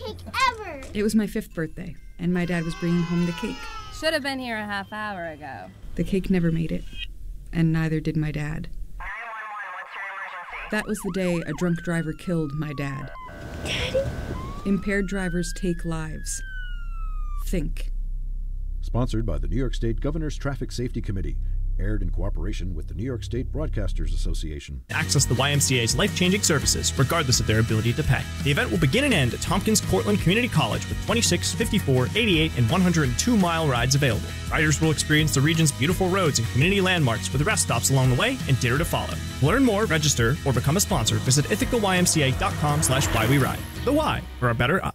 cake ever! It was my 5th birthday, and my dad was bringing home the cake. Should have been here a half hour ago. The cake never made it, and neither did my dad. 911, what's your emergency? That was the day a drunk driver killed my dad. Daddy? Impaired drivers take lives. Think. Sponsored by the New York State Governor's Traffic Safety Committee. Aired in cooperation with the New York State Broadcasters Association. Access the YMCA's life-changing services, regardless of their ability to pay. The event will begin and end at Tompkins Cortland Community College with 26, 54, 88, and 102-mile rides available. Riders will experience the region's beautiful roads and community landmarks with rest stops along the way and dinner to follow. To learn more, register, or become a sponsor, visit ithacalymca.com/whywheride. The Y for a better us.